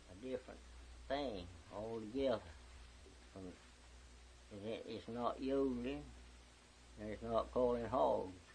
a different thing altogether. It's not yodeling, and it's not calling hogs.